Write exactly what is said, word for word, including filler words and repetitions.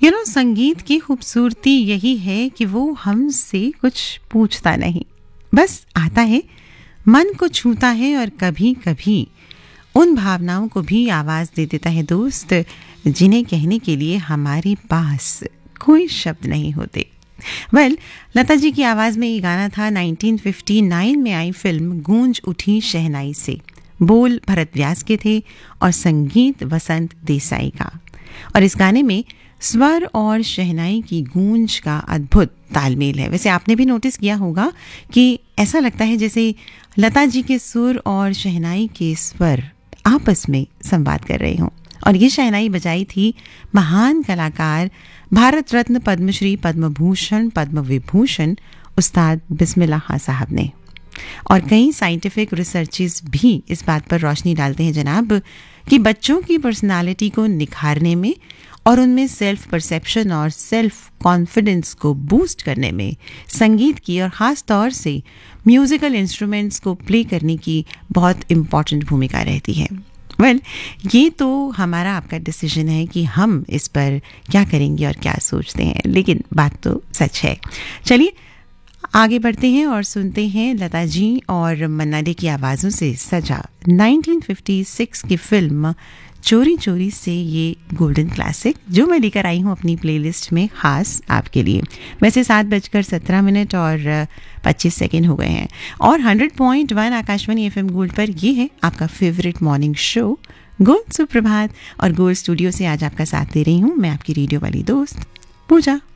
You know संगीत की खूबसूरती यही है कि वो हमसे कुछ पूछता नहीं, बस आता है, मन को छूता है और कभी कभी उन भावनाओं को भी आवाज़ दे देता है दोस्त, जिन्हें कहने के लिए हमारे पास कोई शब्द नहीं होते। वेल well, लता जी की आवाज़ में ये गाना था नाइनटीन फिफ्टी नाइन में आई फिल्म गूंज उठी शहनाई से। बोल भरत व्यास के थे और संगीत वसंत देसाई का। और इस गाने में स्वर और शहनाई की गूंज का अद्भुत तालमेल है। वैसे आपने भी नोटिस किया होगा कि ऐसा लगता है जैसे लता जी के सुर और शहनाई के स्वर आपस में संवाद कर रहे हों। और ये शहनाई बजाई थी महान कलाकार, भारत रत्न, पद्मश्री, पद्म भूषण, पद्म विभूषण उस्ताद बिस्मिल्लाह खां साहब ने। और कई साइंटिफिक रिसर्चेस भी इस बात पर रोशनी डालते हैं जनाब कि बच्चों की पर्सनालिटी को निखारने में और उनमें सेल्फ परसेप्शन और सेल्फ कॉन्फिडेंस को बूस्ट करने में संगीत की और ख़ास तौर से म्यूज़िकल इंस्ट्रूमेंट्स को प्ले करने की बहुत इम्पॉर्टेंट भूमिका रहती है। वेल well, ये तो हमारा आपका डिसीजन है कि हम इस पर क्या करेंगे और क्या सोचते हैं, लेकिन बात तो सच है। चलिए आगे बढ़ते हैं और सुनते हैं लता जी और मन्ना डे की आवाज़ों से सजा नाइनटीन फिफ्टी सिक्स की फिल्म चोरी चोरी से ये गोल्डन क्लासिक, जो मैं लेकर आई हूँ अपनी प्लेलिस्ट में खास आपके लिए। वैसे सात बजकर सत्रह मिनट और पच्चीस सेकेंड हो गए हैं और hundred point one Akashvani F M gold पर ये है आपका फेवरेट मॉर्निंग शो गोल्ड सुप्रभात। और गोल्ड स्टूडियो से आज आपका साथ दे रही हूँ मैं, आपकी रेडियो वाली दोस्त पूजा।